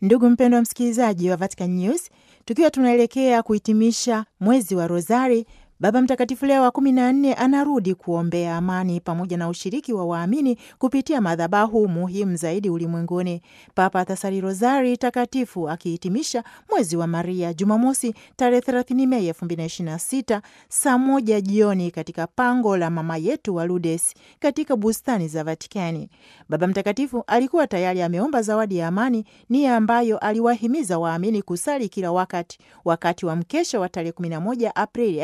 Ndugu mpendwa msikilizaji wa Vatican News, tukiwa tunaelekea kuhitimisha mwezi wa Rozari, Baba Mtakatifu Leo wa 14 anarudi kuombea amani pamoja na ushiriki wa waamini kupitia madhabahu muhimu zaidi ulimwenguni. Papa atasali Rozari takatifu akihitimisha mwezi wa Maria Jumamosi tarehe 30 Mei 2026 saa 1 jioni katika pango la Mama Yetu wa Lourdes katika bustani za Vatikani. Baba Mtakatifu alikuwa tayari ameomba zawadi ya amani, nia ambayo aliwahimiza waamini kusali kila wakati wa mkesha wa tarehe 11 Aprili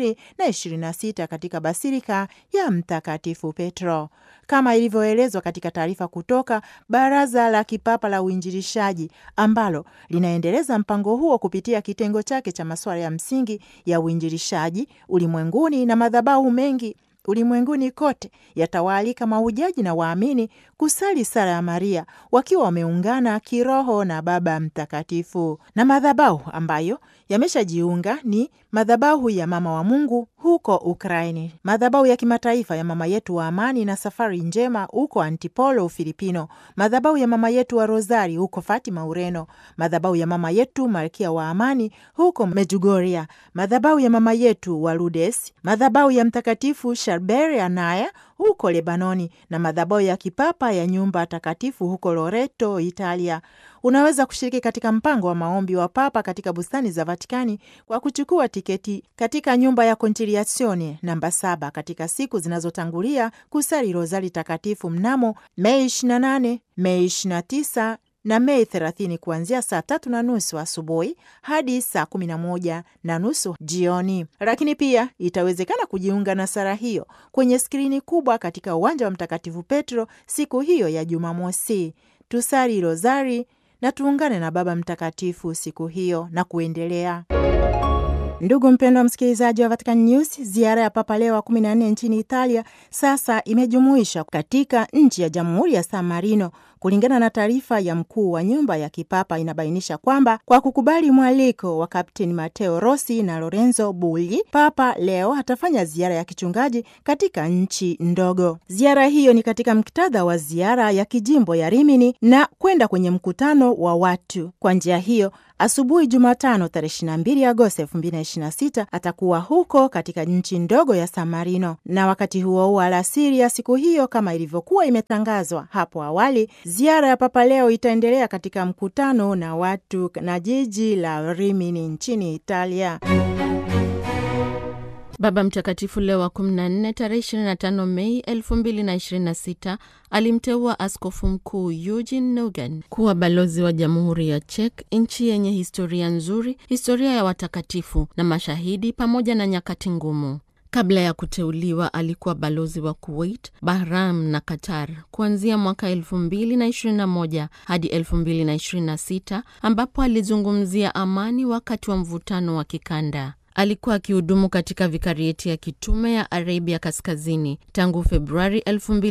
2026 katika Basilika ya Mtakatifu Petro. Kama ilivyoelezwa katika taarifa kutoka Baraza la Kipapa la Uinjilishaji ambalo linaendeleza mpango huo kupitia kitengo chake cha masuala ya msingi ya uinjilishaji ulimwenguni na madhabahu mengi ulimwenguni kote yatawaalika mahujaji na waamini kusali sala ya Maria wakiwa wameungana kiroho na Baba Mtakatifu. Na madhabahu ambayo yameshajiunga ni madhabahu ya Mama wa Mungu huko Ukraini, madhabahu ya kimataifa ya Mama Yetu wa Amani na Safari Njema huko Antipolo, Ufilipino, madhabahu ya Mama Yetu wa Rozari huko Fatima, Ureno, madhabahu ya Mama Yetu Malkia wa Amani huko Medjugorje, madhabahu ya Mama Yetu wa Lourdes, madhabahu ya Mtakatifu Sharbel Anaya huko Lebanoni na madhabahu ya kipapa ya Nyumba Takatifu huko Loreto, Italia. Unaweza kushiriki katika mpango wa maombi wa Papa katika bustani za Vatikani kwa kuchukua tiketi katika nyumba ya Conciliazione namba 7 katika siku zinazotangulia kusali Rozari takatifu mnamo Mei 28, Mei 29 na Mei 30 kuanzia saa 3:30 asubuhi hadi saa 11:30 jioni. Lakini pia itawezekana kujiunga na sala hiyo kwenye skrini kubwa katika uwanja wa Mtakatifu Petro siku hiyo ya Jumamosi. Tusali Rozari na tuungane na Baba Mtakatifu siku hiyo na kuendelea. Ndugu mpendwa msikilizaji wa Vatican News, ziara ya Papa Leo wa 14 nchini Italia sasa imejumuisha katika nchi ya Jamhuri ya San Marino. Kulingana na taarifa ya mkuu wa nyumba ya kipapa, inabainisha kwamba kwa kukubali mwaliko wa Kapteni Matteo Rossi na Lorenzo Bulli, Papa Leo atafanya ziara ya kichungaji katika nchi ndogo. Ziara hiyo ni katika muktadha wa ziara ya kijimbo ya Rimini na kwenda kwenye mkutano wa watu. Kwa njia hiyo, asubuhi Jumatano tarehe 22 Agosti 2026 atakuwa huko katika nchi ndogo ya San Marino, na wakati huo alasiri ya siku hiyo, kama ilivyokuwa imetangazwa hapo awali, ziara ya Papa Leo itaendelea katika mkutano na watu na jiji la Rimini nchini Italia. Baba Mtakatifu Leo wa 14 tarehe 25 Mei 2026 alimteua Askofu Mkuu Eugene Neugen kuwa balozi wa Jamhuri ya Czech, nchi yenye historia nzuri, historia ya watakatifu na mashahidi pamoja na nyakati ngumu. Kabla ya kuteuliwa alikuwa balozi wa Kuwait, Bahrain na Qatar kuanzia mwaka 2021 hadi 2026 ambapo alizungumzia amani wakati wa mvutano wa kikanda. Alikuwa akihudumu katika vikarieti ya kitume ya Arabia Kaskazini tangu Februari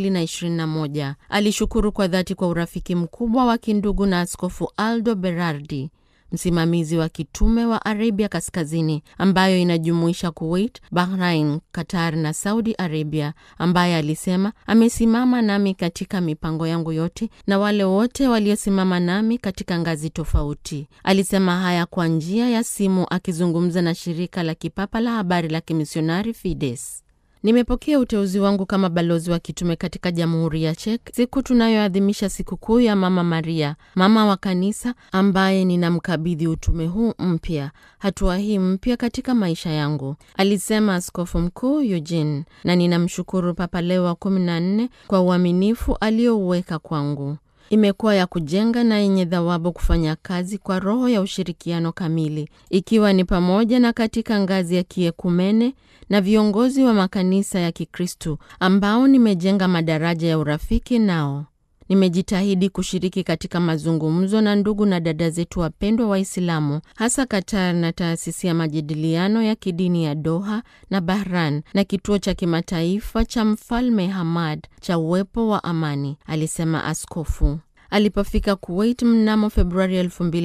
2021. Alishukuru kwa dhati kwa urafiki mkubwa wa kindugu na Askofu Aldo Berardi, msimamizi wa kitume wa Arabia Kaskazini ambayo inajumuisha Kuwait, Bahrain, Qatar na Saudi Arabia, ambaye alisema amesimama nami katika mipango yangu yote na wale wote waliosimama nami katika ngazi tofauti. Alisema haya kwa njia ya simu akizungumza na shirika la kipapa la habari la kimisionari Fides. Nimepokea uteuzi wangu kama balozi wa kitume katika Jamhuri ya Czech, siku tunayoadhimisha sikukuu ya Mama Maria, mama wa kanisa, ambaye ninamkabidhi utume huu mpya, hatua hii mpya katika maisha yangu, alisema Askofu Mkuu Eugene, na ninamshukuru Papa Leo wa 14 kwa uaminifu aliouweka kwangu. Imekuwa ya kujenga na yenye thawabu kufanya kazi kwa roho ya ushirikiano kamili, ikiwa ni pamoja na katika ngazi ya kiekumene na viongozi wa makanisa ya Kikristo ambao nimejenga madaraja ya urafiki nao. Nimejitahidi kushiriki katika mazungumzo na ndugu na dada zetu wapendwa Waislamu, hasa Qatar na taasisi ya majadiliano ya kidini ya Doha na Bahrain na kituo cha kimataifa cha Mfalme Hamad cha uwepo wa amani, alisema askofu. Alipofika Kuwait mnamo Februari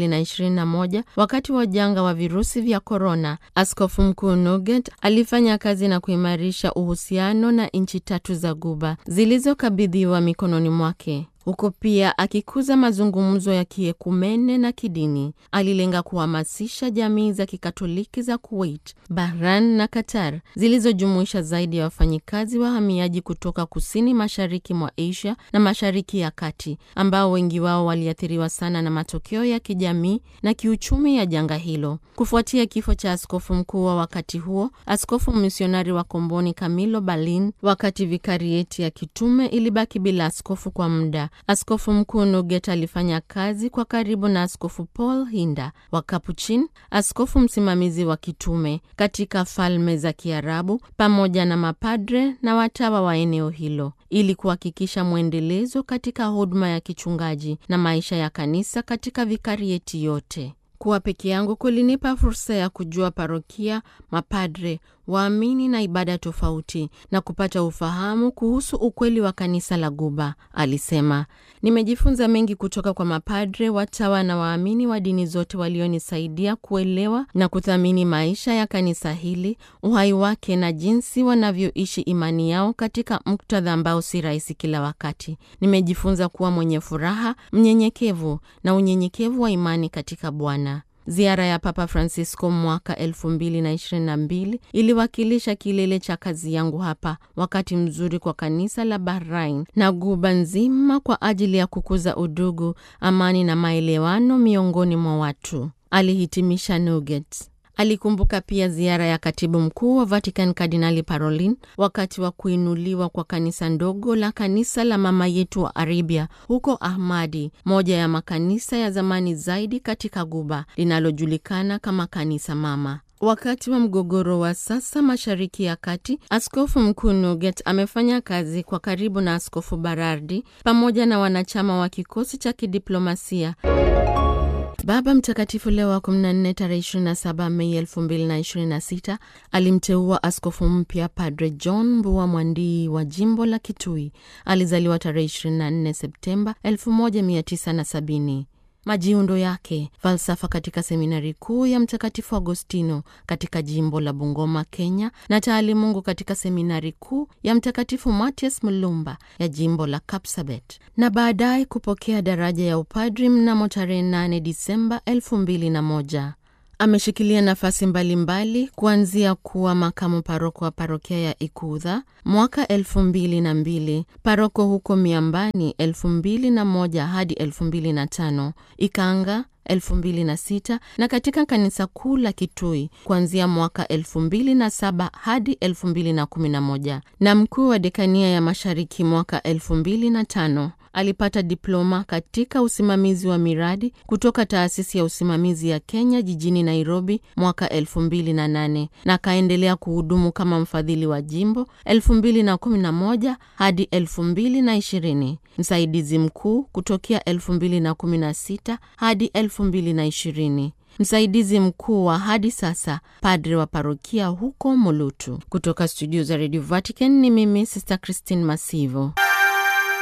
2021 wakati wa janga wa virusi vya korona, Askofu Mkuu Neugen alifanya kazi na kuimarisha uhusiano na nchi 3 za Ghuba zilizokabidhiwa mikononi mwake. huko pia akikuza mazungumzo ya kiekumene na kidini. Alilenga kuhamasisha jamii za Kikatoliki za Kuwait, Bahrain na Qatar zilizojumuisha zaidi ya wafanyikazi wahamiaji kutoka kusini mashariki mwa Asia na Mashariki ya Kati, ambao wengi wao waliathiriwa sana na matokeo ya kijamii na kiuchumi ya janga hilo. Kufuatia kifo cha askofu mkuu wa wakati huo, askofu misionari wa Komboni Camilo Balin, wakati vikarieti ya kitume ilibaki bila askofu kwa muda, askofu mkuu Nouget alifanya kazi kwa karibu na askofu Paul Hinda wa Capuchin, askofu msimamizi wa kitume katika Falme za Kiarabu, pamoja na mapadre na watawa wa eneo hilo, ili kuhakikisha mwendelezo katika huduma ya kichungaji na maisha ya kanisa katika vikarieti yote. Kuwa peke yangu kulinipa fursa ya kujua parokia, mapadre, waamini na ibada tofauti na kupata ufahamu kuhusu ukweli wa kanisa la Guba, alisema. Nimejifunza mengi kutoka kwa mapadre, watawa na waamini wa dini zote walionisaidia kuelewa na kuthamini maisha ya kanisa hili, uhai wake na jinsi wanavyoishi imani yao katika muktadha ambao si rahisi kila wakati. Nimejifunza kuwa mwenye furaha, mnyenyekevu na unyenyekevu wa imani katika Bwana. Ziara ya Papa Francisco mwaka 2022 iliwakilisha kilele cha kazi yangu hapa, wakati mzuri kwa kanisa la Bahrain na Guba nzima kwa ajili ya kukuza udugu, amani na maelewano miongoni mwa watu, alihitimisha Nouget. Alikumbuka pia ziara ya katibu mkuu wa Vatican Kardinali Parolin wakati wa kuinuliwa kwa kanisa ndogo la kanisa la Mama Yetu wa Arabia huko Ahmadi, moja ya makanisa ya zamani zaidi katika Guba linalojulikana kama kanisa mama. Wakati wa mgogoro wa sasa Mashariki ya Kati, askofu mkuu Nouget amefanya kazi kwa karibu na askofu Barardi pamoja na wanachama wa kikosi cha kidiplomasia. Baba Mtakatifu Leo wa 14 tarehe 27 Mei 2026 alimteua askofu mpya Padre John Mbua Mwandii wa jimbo la Kitui. Alizaliwa tarehe 24 Septemba 1970. Majiundo yake: falsafa katika seminari kuu ya Mtakatifu Agostino katika jimbo la Bungoma, Kenya, na taalimungu katika seminari kuu ya Mtakatifu Matias Mulumba ya jimbo la Kapsabet, na baadaye kupokea daraja ya upadri mnamo tarehe 8 Disemba 2001. Ameshikilia nafasi mbalimbali kuanzia kuwa makamu paroko wa parokia ya Ikudha mwaka 2002, paroko huko Miambani 2001 hadi 2005, Ikanga 2006 na katika kanisa kuu la Kitui kuanzia mwaka 2007 hadi 2011, na mkuu wa dekania ya Mashariki mwaka 2005. Alipata diploma katika usimamizi wa miradi kutoka taasisi ya usimamizi ya Kenya jijini Nairobi mwaka 2008 na kaendelea kuhudumu kama mfadhili wa jimbo 2011 hadi 2020, msaidizi mkuu kutokea 2016 hadi 2020, msaidizi mkuu wa hadi sasa padre wa parokia huko Mulutu. Kutoka studio za Radio Vatican ni mimi Sister Christine Masivo.